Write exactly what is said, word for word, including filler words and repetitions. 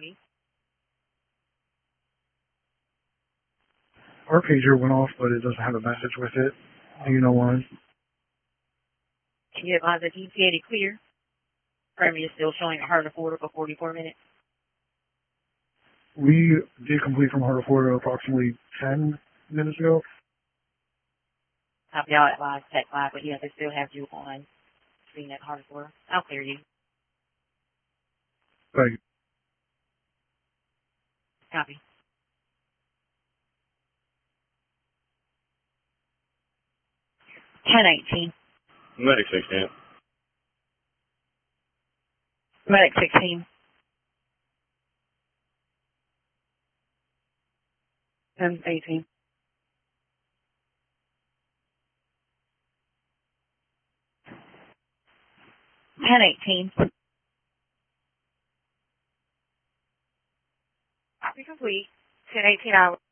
me. Our pager went off, but it doesn't have a message with it. Do you know why? Can you advise that E T A clear? Primary is still showing a Harder Ford for forty-four minutes. We did complete from Harder Ford approximately ten minutes ago. Copy out at live tech live, but yeah, they still have you on screen at Harder Ford. I'll clear you. Thank you. Copy. ten eighteen. Medic sixteen. Medic sixteen. ten eighteen. ten eighteen. Copy complete. ten eighteen hours.